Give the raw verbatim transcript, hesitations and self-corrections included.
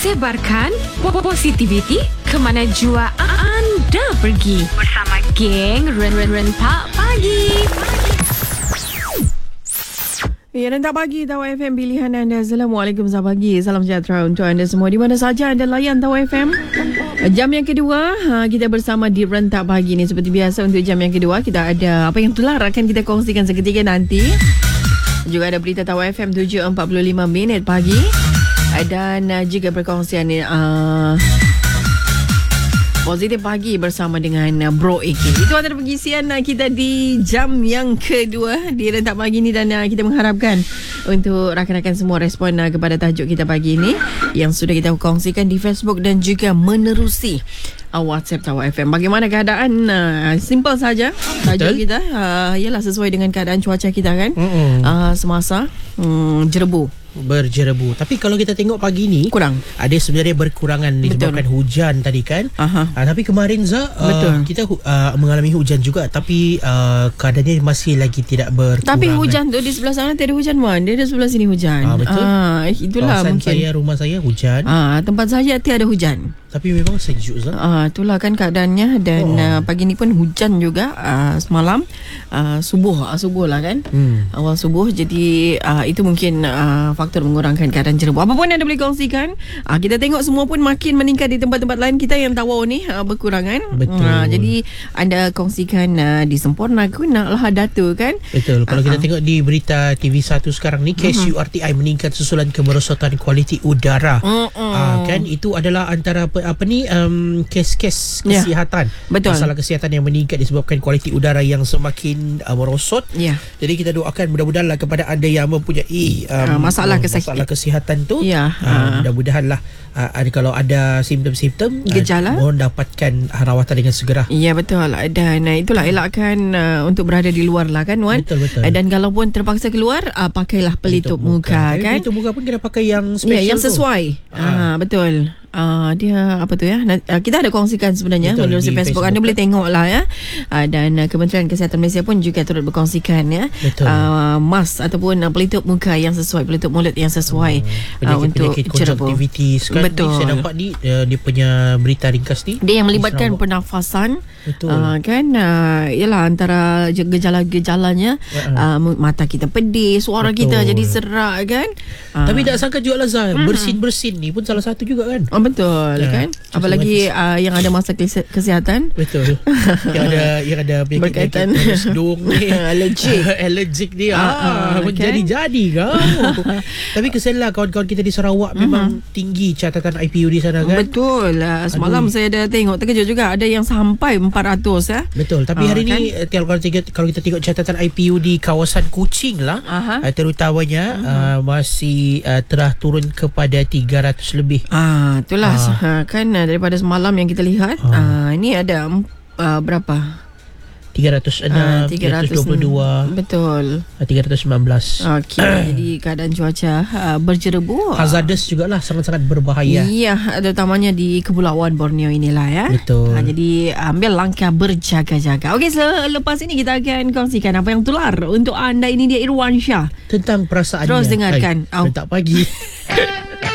Sebarkan positivity ke mana jua anda pergi bersama geng Rentak Pagi. Ya, Rentak Pagi, Tawa F M, pilihan anda. Assalamualaikum, selamat pagi. Salam sejahtera untuk anda semua di mana saja anda layan Tawa F M. Jam yang kedua, kita bersama di Rentak Pagi ni. Seperti biasa untuk jam yang kedua, kita ada apa yang tular akan kita kongsikan seketika nanti. Juga ada berita Tawa F M tujuh empat puluh lima minit pagi. Dan juga perkongsian uh, positif pagi bersama dengan uh, Bro A K. Itu antara pengisian uh, kita di jam yang kedua di Rentak Pagi ni. Dan uh, kita mengharapkan untuk rakan-rakan semua respon uh, kepada tajuk kita pagi ini yang sudah kita kongsikan di Facebook dan juga menerusi uh, WhatsApp Tawa F M. Bagaimana keadaan? Uh, simple saja tajuk Betul. kita uh, ialah sesuai dengan keadaan cuaca kita kan. uh, Semasa um, jerebu berjerebu. Tapi kalau kita tengok pagi ni kurang. Ada sebenarnya berkurangan disebabkan hujan tadi kan. Uh, tapi kemarin Zah uh, kita uh, mengalami hujan juga, tapi uh, keadaannya masih lagi tidak berkurang. Tapi hujan tu di sebelah sana tiada hujan man. Dia ada sebelah sini hujan. Uh, betul. Uh, itulah Kawasan mungkin. saya, rumah saya hujan. Uh, tempat saya tiada hujan. Tapi memang sejuk Zah. Uh, itulah kan keadaannya. Dan oh. uh, pagi ni pun hujan juga uh, semalam uh, subuh uh, subuh lah kan. hmm. Awal subuh. Jadi uh, itu mungkin uh, faktor mengurangkan keadaan jerebu. Apa pun anda boleh kongsikan. uh, Kita tengok semua pun makin meningkat di tempat-tempat lain. Kita yang Tawau ni uh, berkurangan. Betul. uh, Jadi anda kongsikan uh, di Sempurna guna lah data kan. Betul. Kalau uh-huh. kita tengok di berita T V satu sekarang ni, kes uh-huh. U R T I meningkat susulan kemerosotan kualiti udara. uh-uh. uh, Kan itu adalah antara apa, apa ni um, kes-kes kesihatan. yeah. Betul. Masalah kesihatan yang meningkat disebabkan kualiti udara yang semakin uh, merosot. yeah. Jadi kita doakan mudah-mudahan kepada anda yang mempunyai um, uh, masalah kesihatan masalah kesihatan tu, ya, uh, mudah-mudahanlah uh, ada, kalau ada simptom-simptom gejala, uh, mohon dapatkan rawatan dengan segera. Ya, betul. Dan uh, itulah elakkan uh, untuk berada di luar lah kan Wan. Betul, betul. Uh, dan kalau pun terpaksa keluar, uh, pakailah pelitup, pelitup muka, muka kan. Pelitup muka pun kena pakai yang special, ya, yang sesuai. tu. Uh, betul. Uh, dia apa tu ya, uh, kita ada kongsikan sebenarnya melalui Facebook. Facebook anda boleh tengok lah ya. uh, Dan uh, Kementerian Kesihatan Malaysia pun juga turut berkongsikan ya, uh, mask ataupun uh, pelitup muka yang sesuai, pelitup mulut yang sesuai hmm. uh, untuk jerebu. Kan, betul. Saya nampak ni uh, dia punya berita ringkas ni, dia yang melibatkan pernafasan. Betul. Uh, kan uh, ialah antara gejala-gejalanya, uh, uh, mata kita pedih, suara betul. kita jadi serak kan. uh, Tapi tak sangka juga lah Zah, hmm. bersin-bersin ni pun salah satu juga kan. Oh, betul ya, kan. Apalagi uh, yang ada masalah kesihatan. Betul. Yang ada yang ada berkaitan hidung ni, allergic. allergic ni ah, ah jadi-jadi kau. Tapi kesianlah kawan-kawan kita di Sarawak, memang uh-huh. tinggi catatan I P U di sana kan. Betul. Uh, semalam Aduh. saya ada tengok, terkejut juga, ada yang sampai empat ratus ya. Betul. Tapi hari uh, ni kan? kalau kita kalau kita tengok catatan I P U di kawasan Kuching lah, uh-huh. uh, terutamanya uh-huh. uh, masih uh, telah turun kepada tiga ratus lebih. Ah, itulah ah. kan daripada semalam yang kita lihat. ah. Ah, ini ada uh, berapa? tiga ratus enam, tiga ratus dua puluh dua. Betul. tiga ratus sembilan belas. Okey. Jadi keadaan cuaca uh, berjerebu. Hazardous jugalah, sangat-sangat berbahaya. Ya, terutamanya di Kepulauan Borneo inilah ya. Betul. Uh, jadi ambil langkah berjaga-jaga. Okey, selepas ini kita akan kongsikan apa yang tular untuk anda. Ini dia Irwan Shah tentang perasaannya. Terus dengarkan. Hai, Rentak Pagi.